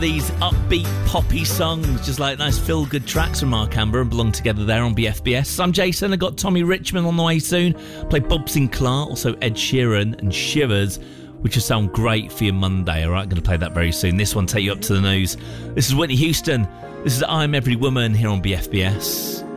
These upbeat poppy songs, just like nice feel-good tracks from Mark Amber and belong together there on BFBS. I'm Jason. I got Tommy Richmond on the way soon. Play Bob Sinclair, also Ed Sheeran and Shivers, which will sound great for your Monday. All right, going to play that very soon. This one take you up to the news. This is Whitney Houston. This is I'm Every Woman here on BFBS.